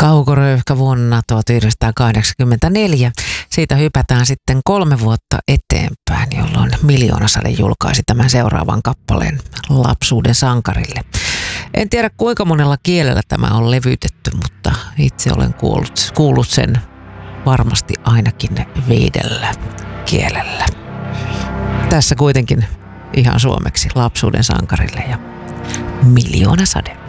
Kaukoröyhkä vuonna 1984. Siitä hypätään sitten 3 vuotta eteenpäin, jolloin Miljoonasade julkaisi tämän seuraavan kappaleen Lapsuuden sankarille. En tiedä kuinka monella kielellä tämä on levytetty, mutta itse olen kuullut sen varmasti ainakin 5 kielellä. Tässä kuitenkin ihan suomeksi Lapsuuden sankarille ja Miljoonasade.